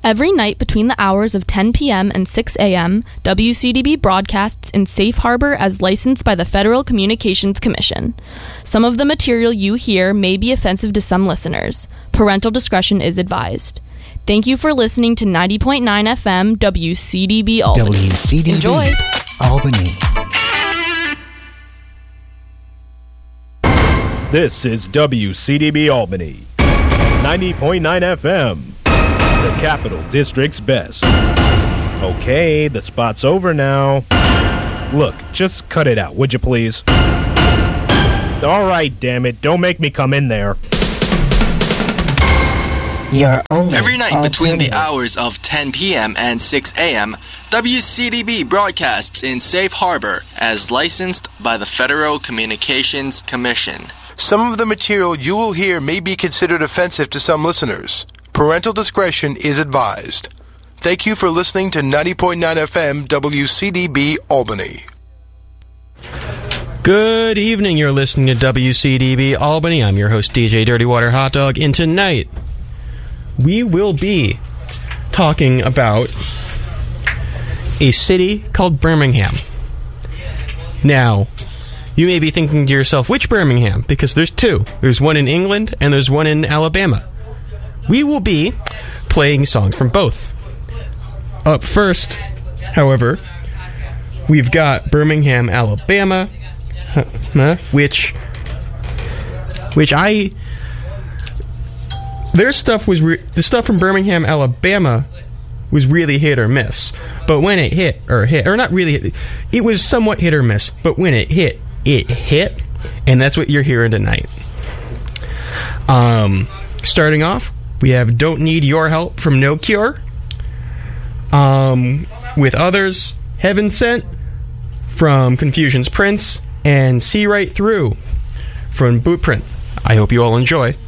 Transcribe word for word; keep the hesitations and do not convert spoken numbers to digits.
Every night between the hours of ten p.m. and six a.m., W C D B broadcasts in Safe Harbor as licensed by the Federal Communications Commission. Some of the material you hear may be offensive to some listeners. Parental discretion is advised. Thank you for listening to ninety point nine F M W C D B Albany. W C D B Enjoy. Albany. This is W C D B Albany, ninety point nine F M, the Capital District's best. Okay, the spot's over now. Look, just cut it out, would you please? All right, damn it, don't make me come in there. Your only Every night between the alternative. hours of ten p.m. and six a.m., W C D B broadcasts in Safe Harbor as licensed by the Federal Communications Commission. Some of the material you will hear may be considered offensive to some listeners. Parental discretion is advised. Thank you for listening to ninety point nine F M W C D B Albany. Good evening, you're listening to W C D B Albany. I'm your host, D J Dirty Water Hot Dog, and tonight we will be talking about a city called Birmingham. Now, you may be thinking to yourself, which Birmingham? Because there's two. There's one in England and there's one in Alabama. We will be playing songs from both. Up first, however, we've got Birmingham, Alabama, which, which I, their stuff was, re- the stuff from Birmingham, Alabama was really hit or miss. But when it hit, or hit, or not really hit, it was somewhat hit or miss, but when it hit, it hit, and that's what you're hearing tonight. Um, starting off, we have Don't Need Your Help from No Cure. Um, with others, Heaven Sent from Confusion's Prince, and See Right Through from Bootprint. I hope you all enjoy.